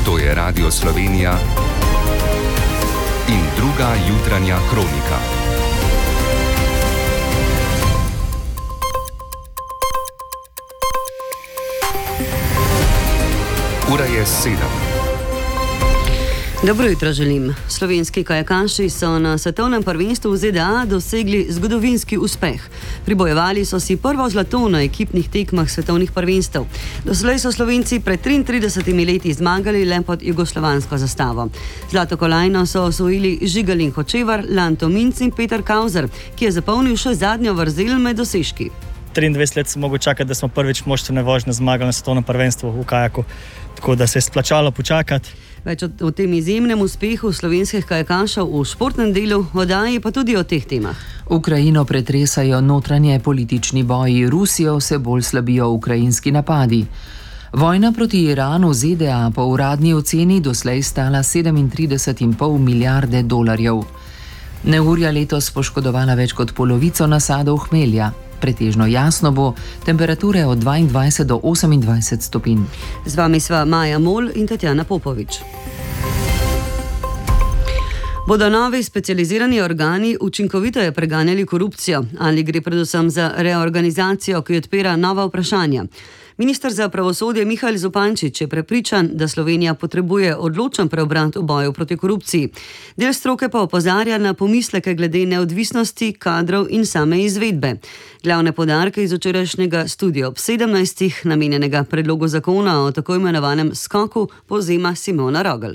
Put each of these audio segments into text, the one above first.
To je Radio Slovenija in druga jutranja kronika. Ura je 7. Dobro jutro želim. Slovenski kajakaši so na svetovnem prvenstvu v ZDA dosegli zgodovinski uspeh. Pribojevali so si prvo zlato na ekipnih tekmah svetovnih prvenstev. Doslej so Slovenci pred 33 leti zmagali le pod jugoslovansko zastavo. Zlato kolajno so osvojili Žigalin Hočevar, Lanto Minc in Peter Kauzer, ki je zapolnil še zadnjo vrzel med dosežki. 23 let sem mogel čakati, da smo prvič moštvene vožnje zmagali na svetovnem prvenstvu v kajaku, tako da se je splačalo počakati. Več o tem izjemnem uspehu slovenskih kajakašev v športnem delu, oddaji pa tudi o teh temah. Ukrajino pretresajo notranje politični boji, Rusijo vse bolj slabijo ukrajinski napadi. Vojna proti Iranu ZDA po uradni oceni doslej stala 37,5 milijarde dolarjev. Neurja letos poškodovala več kot polovico nasadov hmelja. Pretežno jasno bo, temperature od 22 do 28 stopinj. Z vami sva Maja Mol in Tatjana Popovič. Bodo novi specializirani organi učinkoviteje preganjali korupcijo ali gre predvsem za reorganizacijo, ki odpira nova vprašanja? Minister za pravosodje Mihael Zupančič je prepričan, da Slovenija potrebuje odločen preobrat v boju proti korupciji. Del stroke pa opozarja na pomisleke glede neodvisnosti, kadrov in same izvedbe. Glavne poudarke iz včerajšnjega studia ob 17. namenjenega predlogu zakona o tako imenovanem skoku povzema Simona Rogl.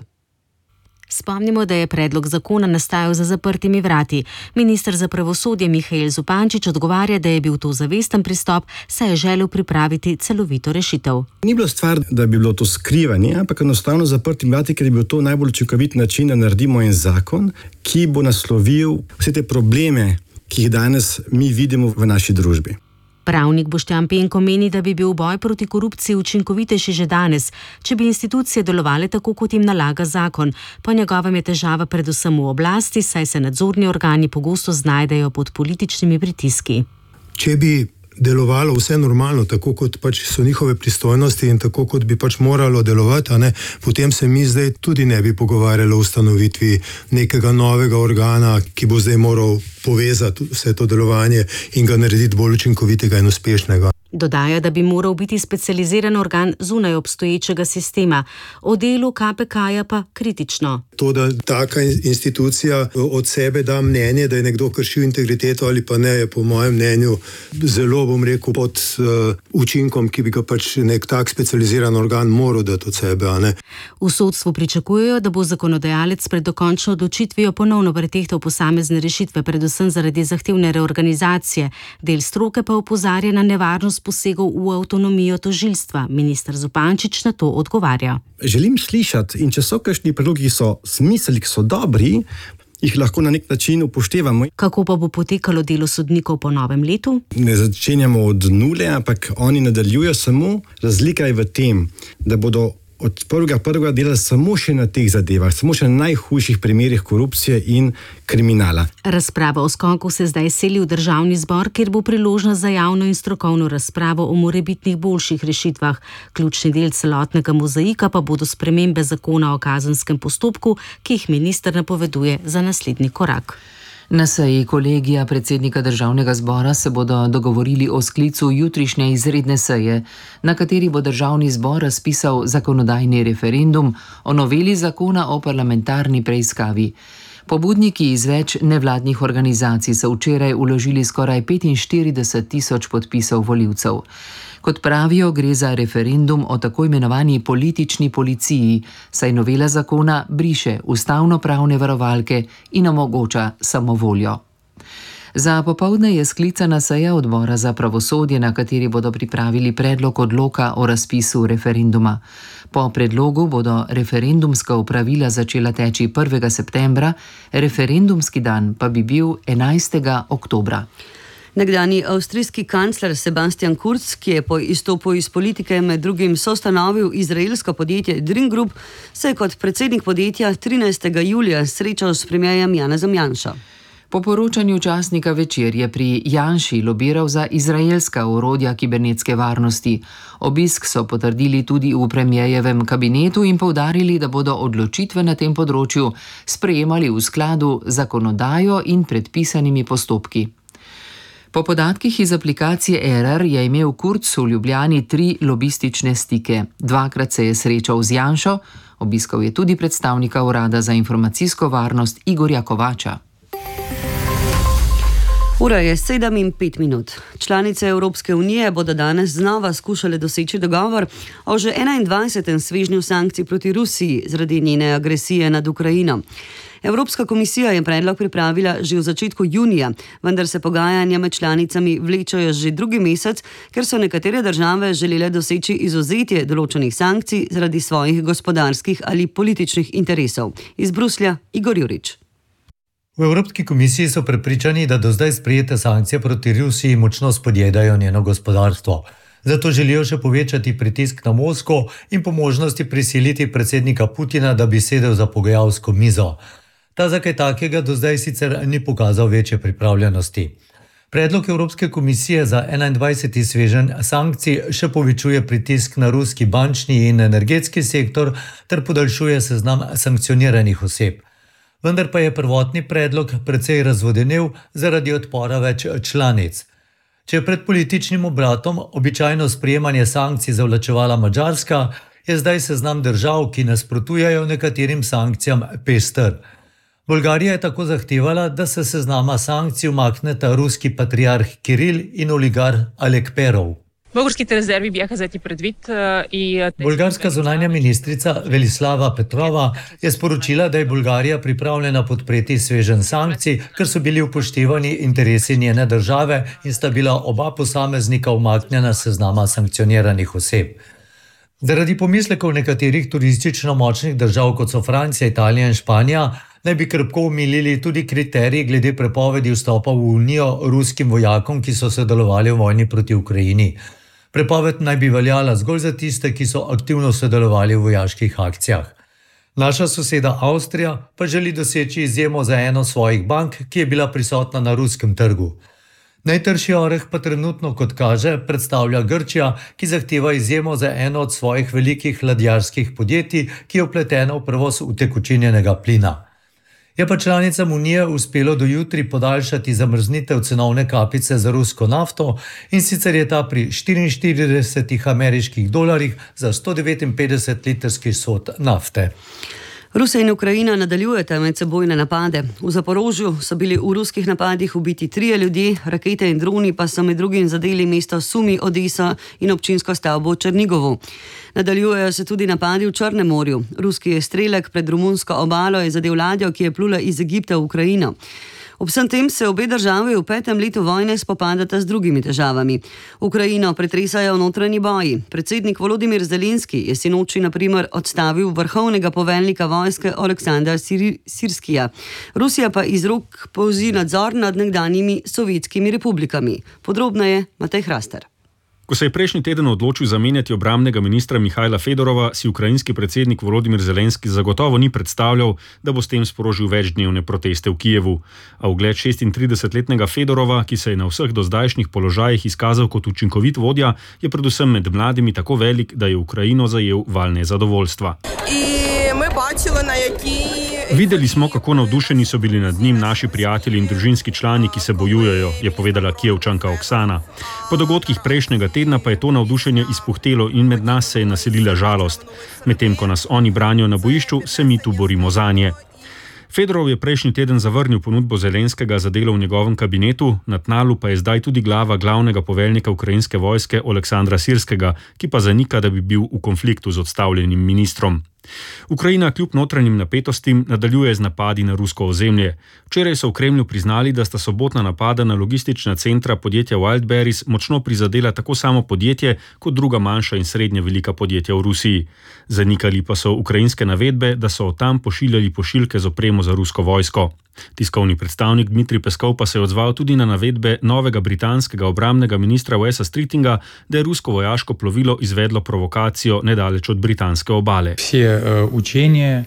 Spomnimo, da je predlog zakona nastajal za zaprtimi vrati. Minister za pravosodje Mihael Zupančič odgovarja, da je bil to zavesten pristop, saj je želel pripraviti celovito rešitev. Ni bilo stvar, da bi bilo to skrivanje, ampak enostavno zaprtimi vrati, ker je bil to najbolj učinkovit način, da naredimo en zakon, ki bo naslovil vse te probleme, ki jih danes mi vidimo v naši družbi. Pravnik Boštjan Penko meni, da bi bil boj proti korupciji učinkovitejši že danes, če bi institucije delovale tako, kot jim nalaga zakon. Po njegovem je težava predvsem v oblasti, saj se nadzorni organi pogosto znajdejo pod političnimi pritiski. Če bi delovalo vse normalno, tako kot pač so njihove pristojnosti in tako kot bi pač moralo delovati, potem se mi zdaj tudi ne bi pogovarjali o ustanovitvi nekega novega organa, ki bo zdaj moral povezati vse to delovanje in ga narediti bolj učinkovitega in uspešnega. Dodaja, da bi moral biti specializiran organ zunaj obstoječega sistema. O delu KPK-ja pa kritično. To, da taka institucija od sebe da mnenje, da je nekdo kršil integriteto ali pa ne, je po mojem mnenju zelo, bom rekel, pod učinkom, ki bi ga pač nek tak specializiran organ moral dati od sebe. V sodstvu pričakujejo, da bo zakonodajalec pred dokončno odločitvijo ponovno pretehtal posamezne rešitve, predvsem zaradi zahtevne reorganizacije. Del stroke pa opozarja na nevarnost posegov v avtonomijo tožilstva. Minister Zupančič na to odgovarja. Želim slišati, in če so kakšni predlogi, ki so smiselni, ki so dobri, jih lahko na nek način upoštevamo. Kako pa bo potekalo delo sodnikov po novem letu? Ne začenjamo od nule, ampak oni nadaljujejo, samo razlika je v tem, da bodo od prvega delali samo še na teh zadevah, samo še na najhujših primerih korupcije in kriminala. Razprava o skoku se zdaj seli v Državni zbor, kjer bo priložnost za javno in strokovno razpravo o morebitnih boljših rešitvah. Ključni del celotnega mozaika pa bodo spremembe zakona o kazenskem postopku, ki jih minister napoveduje za naslednji korak. Na seji kolegija predsednika Državnega zbora se bodo dogovorili o sklicu jutrišnje izredne seje, na kateri bo Državni zbor razpisal zakonodajni referendum o noveli zakona o parlamentarni preiskavi. Pobudniki iz več nevladnih organizacij so včeraj vložili skoraj 45.000 podpisov volivcev. Kot pravijo, gre za referendum o tako imenovani politični policiji, saj novela zakona briše ustavno-pravne varovalke in omogoča samovoljo. Za popoldne je sklicana seja odbora za pravosodje, na kateri bodo pripravili predlog odloka o razpisu referenduma. Po predlogu bodo referendumska opravila začela teči 1. septembra, referendumski dan pa bi bil 11. oktobra. Nekdanji avstrijski kancler Sebastian Kurz, ki je po izstopu iz politike med drugim soustanovil izraelsko podjetje Dream Group, se je kot predsednik podjetja 13. julija srečal s premierjem Janezom Janšo. Po poročanju časnika Večer je pri Janši lobiral za izraelska orodja kibernetske varnosti. Obisk so potrdili tudi v premierjevem kabinetu in poudarili, da bodo odločitve na tem področju sprejemali v skladu z zakonodajo in predpisanimi postopki. Po podatkih iz aplikacije Erar je imel Kurz v Ljubljani 3 lobistične stike. 2-krat se je srečal z Janšo, obiskal je tudi predstavnika Urada za informacijsko varnost Igorja Kovača. Ura je 7:05. Članice Evropske unije bodo danes znova skušale doseči dogovor o že 21. svežnju sankcij proti Rusiji zaradi njene agresije nad Ukrajino. Evropska komisija je predlog pripravila že v začetku junija, vendar se pogajanja med članicami vlečejo že drugi mesec, ker so nekatere države želele doseči izvzetje določenih sankcij zaradi svojih gospodarskih ali političnih interesov. Iz Bruslja Igor Jurič. V Evropski komisiji so prepričani, da do zdaj sprejete sankcije proti Rusiji močno spodjedajo njeno gospodarstvo. Zato želijo še povečati pritisk na Moskvo in po možnosti prisiliti predsednika Putina, da bi sedel za pogajalsko mizo. Ta za kaj takega do zdaj sicer ni pokazal večje pripravljenosti. Predlog Evropske komisije za 21. sveženj sankcij še povečuje pritisk na ruski bančni in energetski sektor ter podaljšuje seznam sankcioniranih oseb. Vendar pa je prvotni predlog precej razvodenel zaradi odpora več članic. Če je pred političnim obratom običajno sprejemanje sankcij zavlačevala Madžarska, je zdaj seznam držav, ki nasprotujejo nekaterim sankcijam, pester. Bolgarija je tako zahtevala, da se seznama sankcij umakneta ruski patriarh Kiril in oligarh Alek Perov. Bolgarska zunanja ministrica Velislava Petrova je sporočila, da je Bolgarija pripravljena podpreti sveženj sankcij, ker so bili upoštevani interesi njene države in sta bila oba posameznika umaknjena seznama sankcioniranih oseb. Zaradi pomislekov nekaterih turistično močnih držav, kot so Francija, Italija in Španija, naj bi krepko omilili tudi kriteriji glede prepovedi vstopa v Unijo ruskim vojakom, ki so sodelovali v vojni proti Ukrajini. Prepoved naj bi veljala zgolj za tiste, ki so aktivno sodelovali v vojaških akcijah. Naša soseda Avstrija pa želi doseči izjemo za eno svojih bank, ki je bila prisotna na ruskem trgu. Najtrši oreh pa trenutno, kot kaže, predstavlja Grčija, ki zahteva izjemo za eno od svojih velikih ladjarskih podjetij, ki je vpletena v prevoz utekočinjenega plina. Je pa članicam Unije uspelo do jutri podaljšati zamrznitev cenovne kapice za rusko nafto, in sicer je ta pri 44 ameriških dolarjih za 159 litrski sod nafte. Rusija in Ukrajina nadaljujeta medsebojne napade. V Zaporožju so bili v ruskih napadih ubiti 3 ljudje, rakete in droni pa so med drugim zadeli mesto Sumi, Odesa in občinsko stavbo v Črnigovu. Nadaljujejo se tudi napadi v Črnem morju. Ruski strelek pred romunsko obalo je zadel ladjo, ki je plula iz Egipta v Ukrajino. Ob vsem tem se obe državi v 5. letu vojne spopadata z drugimi težavami. Ukrajino pretresajo notranji boji. Predsednik Volodimir Zelenski je sinoči na primer odstavil vrhovnega poveljnika vojske Oleksandra Sirskija. Rusija pa iz rok povzi nadzor nad nekdanjimi sovjetskimi republikami. Podrobneje Matej Hraster. Ko se je prejšnji teden odločil zamenjati obrambnega ministra Mihajla Fedorova, si ukrajinski predsednik Volodimir Zelenski zagotovo ni predstavljal, da bo s tem sprožil večdnevne proteste v Kijevu. A ugled 36-letnega Fedorova, ki se je na vseh dozdajšnjih položajih izkazal kot učinkovit vodja, je predvsem med mladimi tako velik, da je Ukrajino zajel val nezadovoljstva. Videli smo, kako navdušeni so bili nad njim naši prijatelji in družinski člani, ki se bojujejo, je povedala Kijevčanka Oksana. Po dogodkih prejšnjega tedna pa je to navdušenje izpuhtelo in med nas se je naselila žalost. Medtem ko nas oni branijo na bojišču, se mi tu borimo zanje. Fedorov je prejšnji teden zavrnil ponudbo Zelenskega za delo v njegovem kabinetu, na tnalu pa je zdaj tudi glava glavnega poveljnika ukrajinske vojske Oleksandra Sirskega, ki pa zanika, da bi bil v konfliktu z odstavljenim ministrom. Ukrajina kljub notranjim napetostim nadaljuje z napadi na rusko ozemlje. Včeraj so v Kremlju priznali, da sta sobotna napada na logistična centra podjetja Wildberries močno prizadela tako samo podjetje kot druga manjša in srednje velika podjetja v Rusiji. Zanikali pa so ukrajinske navedbe, da so od tam pošiljali pošiljke z opremo za rusko vojsko. Tiskovni predstavnik Dmitrij Peskov pa se je odzval tudi na navedbe novega britanskega obrambnega ministra Wessa Streetinga, da je rusko vojaško plovilo izvedlo provokacijo nedaleč od britanske obale. Vse učenje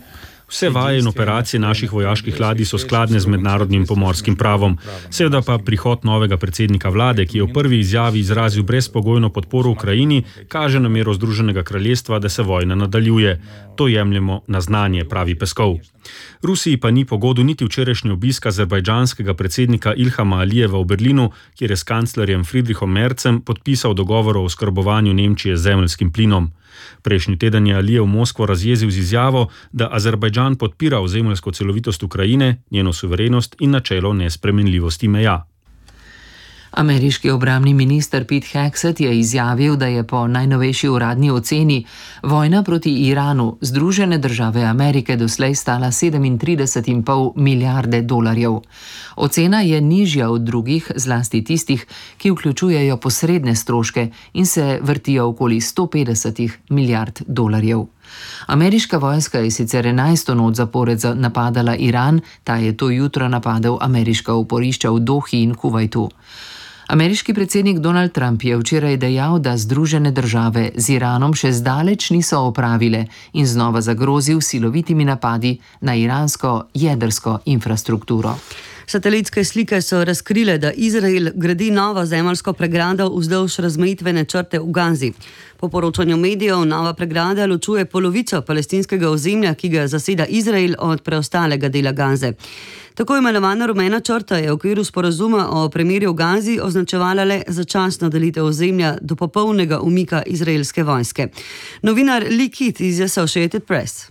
Vse vaje in operacije naših vojaških ladij so skladne z mednarodnim pomorskim pravom. Seveda pa prihod novega predsednika vlade, ki je v prvi izjavi izrazil brezpogojno podporo Ukrajini, kaže namero Združenega kraljestva, da se vojna nadaljuje. To jemljemo na znanje, pravi Peskov. Rusiji pa ni pogodu niti včerajšnji obisk azerbajdžanskega predsednika Ilhama Alijeva v Berlinu, kjer je s kanclerjem Friedrichom Merzem podpisal dogovor o oskrbovanju Nemčije z zemeljskim plinom. Prejšnji teden je Alijev Moskvo razjezil z izjavo, da Azerbajdžan podpira ozemeljsko celovitost Ukrajine, njeno suverenost in načelo nespremenljivosti meja. Ameriški obrambni minister Pete Hegseth je izjavil, da je po najnovejši uradni oceni vojna proti Iranu Združene države Amerike doslej stala 37,5 milijarde dolarjev. Ocena je nižja od drugih, zlasti tistih, ki vključujejo posredne stroške in se vrtijo okoli 150 milijard dolarjev. Ameriška vojska je sicer 11. noč zapored napadala Iran, ta je to jutro napadel ameriška oporišča v Dohi in Kuvajtu. Ameriški predsednik Donald Trump je včeraj dejal, da Združene države z Iranom še zdaleč niso opravile in znova zagrozil silovitimi napadi na iransko jedrsko infrastrukturo. Satelitske slike so razkrile, da Izrael gradi novo zemeljsko pregrado vzdolž razmejitvene črte v Gazi. Po poročanju medijev nova pregrada ločuje polovico palestinskega ozemlja, ki ga zaseda Izrael, od preostalega dela Gaze. Tako imenovana rumena črta je v okviru sporazuma o premirju v Gazi označevala le začasno delitev ozemlja do popolnega umika izraelske vojske. Novinar Lee Kitt iz Associated Press.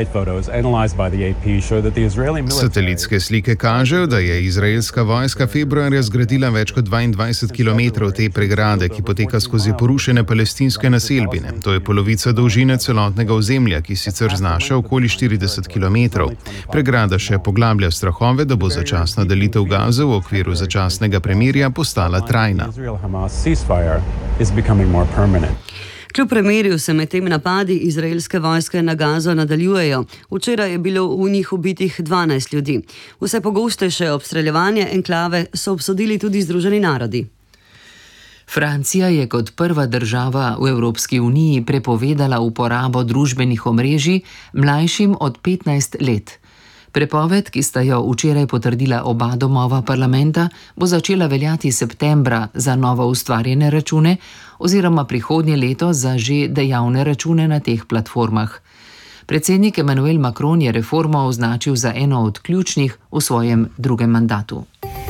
Satelitske slike kažejo, da je izraelska vojska februarja zgradila več kot 22 km te pregrade, ki poteka skozi porušene palestinske naselbine. To je polovica dolžine celotnega ozemlja, ki sicer znaša okoli 40 km. Pregrada še poglablja strahove, da bo začasna delitev Gaze v okviru začasnega premirja postala trajna. Kljub premirju se med tem napadi izraelske vojske na Gazo nadaljujejo. Včeraj je bilo v njih ubitih 12 ljudi. Vse pogostejše obstreljevanje enklave so obsodili tudi Združeni narodi. Francija je kot prva država v Evropski uniji prepovedala uporabo družbenih omrežij mlajšim od 15 let. Prepoved, ki sta jo včeraj potrdila oba domova parlamenta, bo začela veljati septembra za novo ustvarjene račune oziroma prihodnje leto za že dejavne račune na teh platformah. Predsednik Emmanuel Macron je reformo označil za eno od ključnih v svojem drugem mandatu.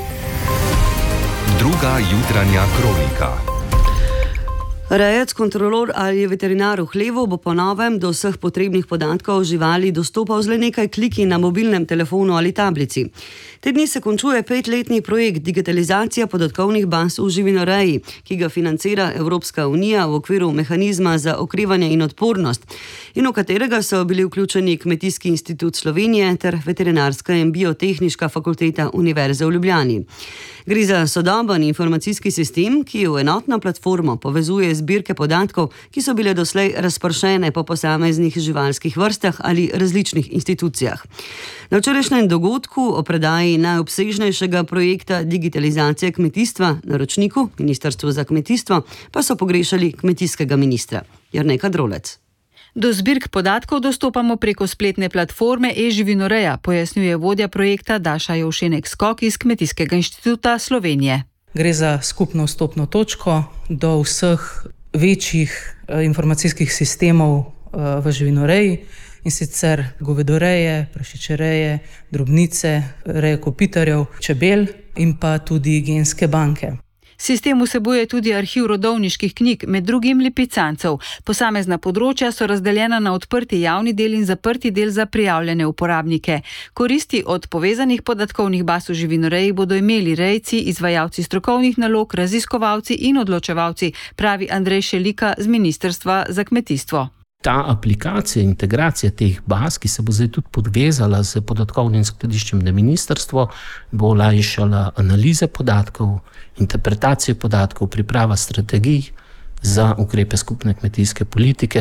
Druga jutranja kronika. Rejec, kontrolor ali veterinar v hlevu bo po novem do vseh potrebnih podatkov o živali dostopal z le nekaj kliki na mobilnem telefonu ali tablici. Te dni se končuje 5-letni projekt digitalizacija podatkovnih baz v živinoreji, ki ga financira Evropska unija v okviru mehanizma za okrevanje in odpornost in v katerega so bili vključeni Kmetijski institut Slovenije ter Veterinarska in biotehniška fakulteta Univerze v Ljubljani. Gre za sodoben informacijski sistem, ki v enotno platformo povezuje zbirke podatkov, ki so bile doslej razpršene po posameznih živalskih vrstah ali različnih institucijah. Na včerajšnjem dogodku o predaji najobsežnejšega projekta digitalizacije kmetijstva naročniku, Ministrstvu za kmetijstvo, pa so pogrešali kmetijskega ministra. Jernej Kadrolec. Do zbirk podatkov dostopamo preko spletne platforme e-živinoreja, pojasnjuje vodja projekta Daša Jovšenek-Skok iz Kmetijskega inštituta Slovenije. Gre za skupno vstopno točko do vseh večjih informacijskih sistemov v živinoreji, in sicer govedoreje, prašičereje, drobnice, reje kopitarjev, čebel in pa tudi genske banke. Sistem vsebuje tudi arhiv rodovniških knjig, med drugim lipicancev. Posamezna področja so razdeljena na odprti javni del in zaprti del za prijavljene uporabnike. Koristi od povezanih podatkovnih baz v živinoreji bodo imeli rejci, izvajalci strokovnih nalog, raziskovalci in odločevalci, pravi Andrej Šelika z Ministrstva za kmetijstvo. Ta aplikacija, integracija teh baz, ki se bo zdaj tudi podvezala s podatkovnim skladiščem na ministrstvo, bo olajšala analize podatkov, interpretacije podatkov, priprava strategij za ukrepe skupne kmetijske politike.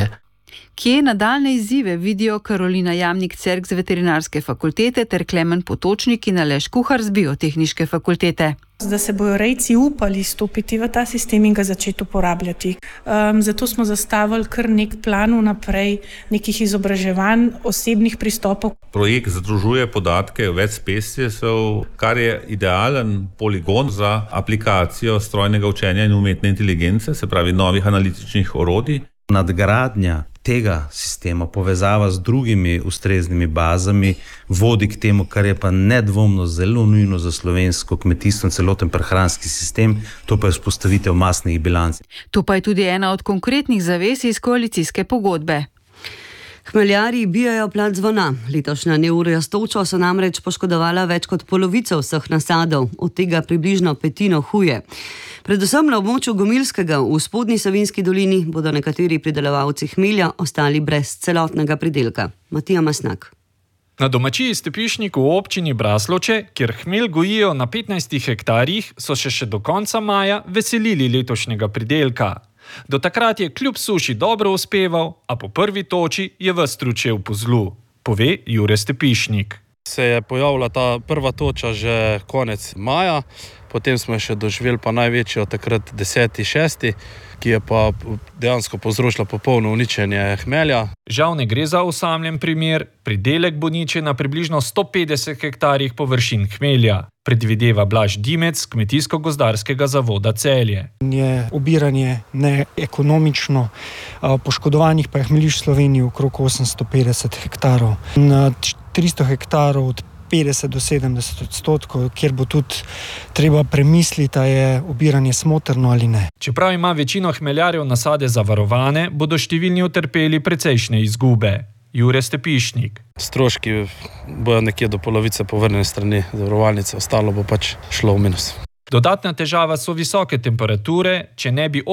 Kje nadaljne izzive vidijo Karolina Jamnik-Cerk z veterinarske fakultete ter Klemen Potočnik in Aleš Kuhar z biotehniške fakultete? Da se bojo rejci upali stopiti v ta sistem in ga začeti uporabljati. Zato smo zastavili kar nek plan vnaprej, nekih izobraževanj, osebnih pristopov. Projekt združuje podatke več speciesov, kar je idealen poligon za aplikacijo strojnega učenja in umetne inteligence, se pravi novih analitičnih orodij. Nadgradnja tega sistema, povezava z drugimi ustreznimi bazami, vodi k temu, kar je pa nedvomno zelo nujno za slovensko kmetijstvo in celoten prehranski sistem, to pa je vzpostavitev masnih bilanc. To pa je tudi ena od konkretnih zavez iz koalicijske pogodbe. Hmeljarji bijajo plat zvona. Letošnja neurja s točo so namreč poškodovala več kot polovico vseh nasadov, od tega približno petino huje. Predvsem na območju Gomilskega v spodnji Savinjski dolini bodo nekateri pridelovalci hmelja ostali brez celotnega pridelka. Matija Masnak. Na domačiji Stepišnik v občini Braslovče, kjer hmelj gojijo na 15 hektarjih, so še do konca maja veselili letošnjega pridelka. Do takrat je kljub suši dobro uspeval, a po prvi toči je ves tručel po zlu, pove Jure Stepišnik. Se je pojavila ta prva toča že konec maja, potem smo še doživeli pa največjo takrat 10.6., ki je pa dejansko povzročila popolno uničenje hmelja. Žal ne gre za osamljen primer, pridelek bo uničen na približno 150 hektarjih površin hmelja, predvideva Blaž Dimec Kmetijsko-gozdarskega zavoda Celje. Je obiranje neekonomično, poškodovanih pa je hmeljišč v Sloveniji okrog 850 hektarov. Na 300 hektarov od 50 do 70%, kjer bo tudi treba premisliti, a je obiranje smotrno ali ne. Čeprav ima večino hmeljarjev nasade zavarovane, bodo številni utrpeli precejšnje izgube. Jure Stepišnik. Stroški bojo nekje do polovice povrnjene strani zavarovalnice, ostalo bo pač šlo v minus. Dodatna težava so visoke temperature, če ne bi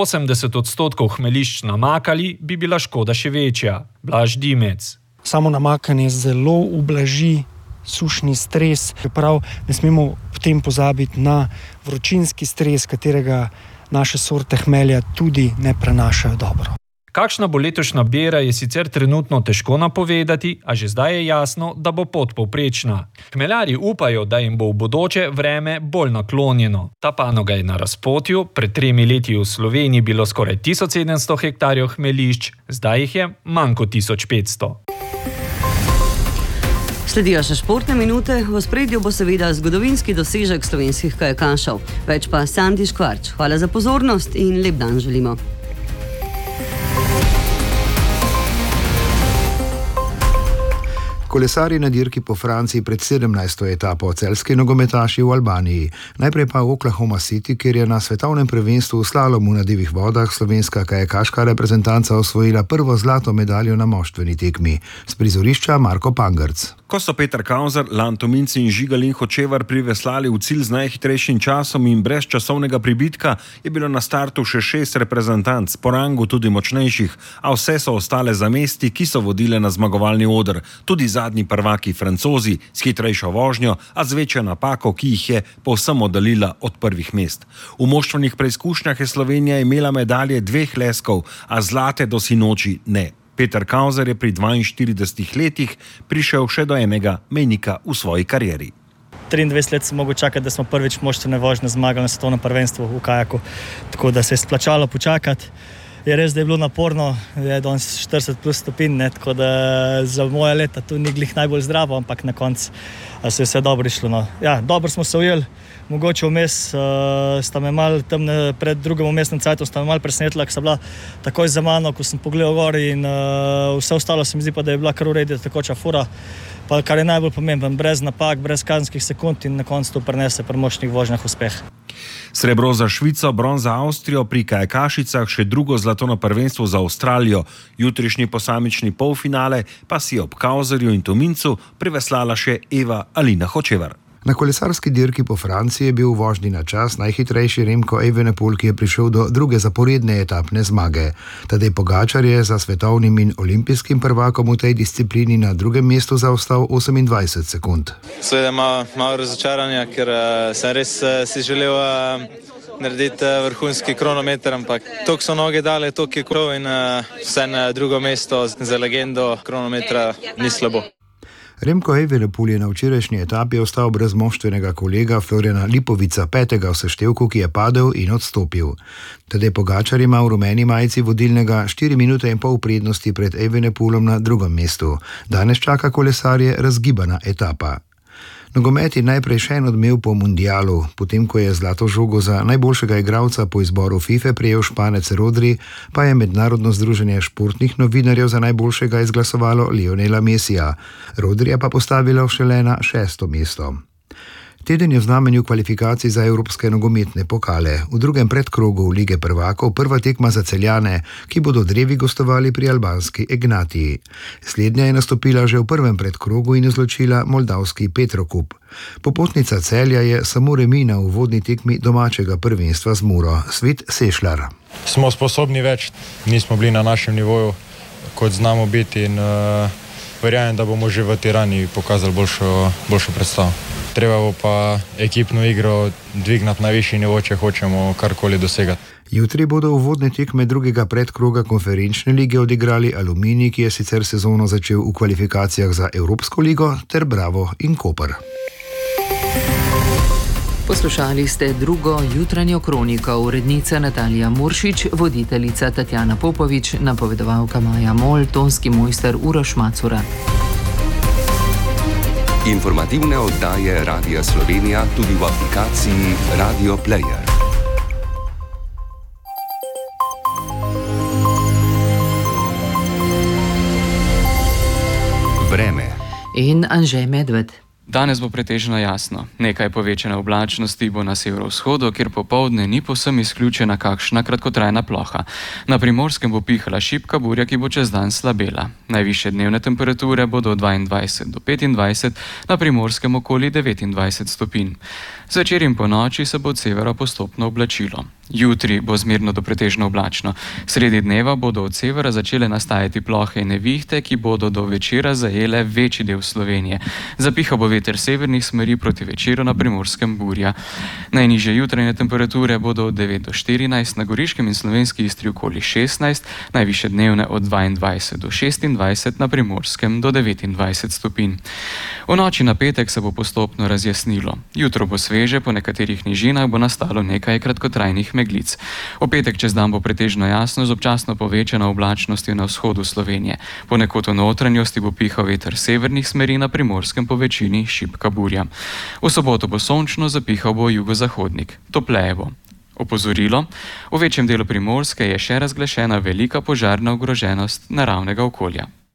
80% hmeljišč namakali, bi bila škoda še večja. Blaž Dimec. Samo namakanje zelo ublaži sušni stres, čeprav ne smemo potem pozabiti na vročinski stres, katerega naše sorte hmelja tudi ne prenašajo dobro. Kakšna bo letošnja bera, je sicer trenutno težko napovedati, a že zdaj je jasno, da bo podpovprečna. Hmeljarji upajo, da jim bo v bodoče vreme bolj naklonjeno. Ta panoga je na razpotju, pred 3 leti v Sloveniji bilo skoraj 1700 hektarjev hmeljišč, zdaj jih je manj kot 1500. Sledijo še športne minute, v ospredju bo seveda zgodovinski dosežek slovenskih kajakašev. Več pa Sandi Škvarč. Hvala za pozornost in lep dan želimo. Kolesarji na dirki po Franciji pred 17. etapo, celjski nogometaši v Albaniji. Najprej pa v Oklahoma City, kjer je na svetovnem prvenstvu v slalomu na divjih vodah slovenska kajakaška reprezentanca osvojila prvo zlato medaljo na moštveni tekmi. S prizorišča Marko Pangrc. Ko so Peter Kauzer, Lan Tominci in Žigalin Hočevar priveslali v cilj z najhitrejšim časom in brez časovnega pribitka, je bilo na startu še 6 reprezentanc, po rangu tudi močnejših, a vse so ostale za mesti, ki so vodile na zmagovalni oder. Tudi zadnji prvaki Francozi s hitrejšo vožnjo, a z večjo napako, ki jih je povsem oddaljila od prvih mest. V moštvenih preizkušnjah je Slovenija imela medalje 2 leskov, a zlate do sinoči ne. Peter Kauzer je pri 42 letih prišel še do enega mejnika v svoji karieri. 23 let sem mogel čakati, da smo prvič moštvene vožnje zmagali na svetovnem prvenstvu v kajaku, tako da se je splačalo počakati. Je res, da je bilo naporno, je danes 40 plus stopinj, tako da za moje leta tu ni glih najbolj zdravo, ampak na koncu se je vse dobro išlo. No. Ja, dobro smo se ujeli, mogoče vmes sta me mal tam pred drugim umestnem cajtom sta me mal presenetila, ko sta bila takoj za mano, ko sem pogledal gor in vse ostalo se mi zdi pa, da je bila kar uredi takoča fura, pa kar je najbolj pomemben, brez napak, brez kazenskih sekund in na koncu to prinese pri močnih vožnjah uspeh. Srebro za Švico, bron za Avstrijo, pri kajakašicah še drugo zlato na prvenstvu za Avstralijo. Jutrišnji posamični polfinale pa si ob Kauzerju in Tomincu priveslala še Eva Alina Hočevar. Na kolesarski dirki po Franciji je bil v vožnji na čas najhitrejši Remco Evenepoel, ki je prišel do druge zaporedne etapne zmage. Tadej Pogačar je za svetovnim in olimpijskim prvakom v tej disciplini na drugem mestu zaostal 28 sekund. Seveda malo razočaranja, ker sem res si želel narediti vrhunski kronometer, ampak toliko so noge dale, toliko je krov in vse na drugo mesto za legendo kronometra ni slabo. Remco Evenepoel je na včerajšnji etapi ostal brez moštvenega kolega Florjana Lipovica, 5. v seštevku, ki je padel in odstopil. Tadej Pogačar ima v rumeni majici vodilnega 4 minute in pol prednosti pred Evenepoelom na drugem mestu. Danes čaka kolesarje razgibana etapa. Nogomet je najprej še en odmev po mundialu, potem ko je zlato žogo za najboljšega igralca po izboru FIFA prejel Španec Rodri, pa je Mednarodno združenje športnih novinarjev za najboljšega izglasovalo Lionela Messija. Rodrija pa postavilo šele na 6. mesto. Teden je v znamenju kvalifikacij za evropske nogometne pokale. V drugem predkrogu Lige prvakov prva tekma za Celjane, ki bodo drevi gostovali pri albanski Egnatiji. Slednja je nastopila že v prvem predkrogu in izločila moldavski Petrokup. Popotnica Celja je samo remi na uvodni tekmi domačega prvenstva z Muro. Svit Sešlar. Smo sposobni več, nismo bili na našem nivoju, kot znamo biti in verjamem, da bomo že v Tirani pokazali boljšo predstavo. Treba bo pa ekipno igro dvignati na višji nivo, če hočemo karkoli dosegati. Jutri bodo uvodne tekme drugega predkroga konferenčne lige odigrali Aluminij, ki je sicer sezono začel v kvalifikacijah za Evropsko ligo, ter Bravo in Koper. Poslušali ste drugo jutranjo kroniko, urednica Natalija Muršič, voditeljica Tatjana Popovič, napovedovalka Maja Mol, tonski mojster Uroš Macura. Informativne oddaje Radia Slovenija tudi v aplikaciji Radio Player. Vreme in Anže Medved. Danes bo pretežno jasno. Nekaj povečane oblačnosti bo na severovzhodu, kjer popoldne ni povsem izključena kakšna kratkotrajna ploha. Na Primorskem bo pihala šibka burja, ki bo čez dan slabela. Najvišje dnevne temperature bodo od 22 do 25, na Primorskem okoli 29 stopinj. Zvečer in po noči se bo od severa postopno oblačilo. Jutri bo zmerno do pretežno oblačno. Sredi dneva bodo od severa začele nastajati plohe in nevihte, ki bodo do večera zajele večji del Slovenije. Zapihal bo veter severnih smeri proti večeru, na Primorskem burja. Najnižje jutranje temperature bodo od 9 do 14, na Goriškem in Slovenski Istri okoli 16, najvišje dnevne od 22 do 26, na Primorskem do 29 stopinj. V noči na petek se bo postopno razjasnilo. Jutro bo sveže, po nekaterih nižinah bo nastalo nekaj kratkotrajnih meglic. V petek čez dan bo pretežno jasno z občasno povečano oblačnostjo na vzhodu Slovenije. Ponekod v notranjosti bo pihal veter severnih smeri, na Primorskem po večini šibka burja. V soboto bo sončno, zapihal bo jugozahodnik. Topleje bo. Opozorilo: v večjem delu Primorske je še razglašena velika požarna ogroženost naravnega okolja.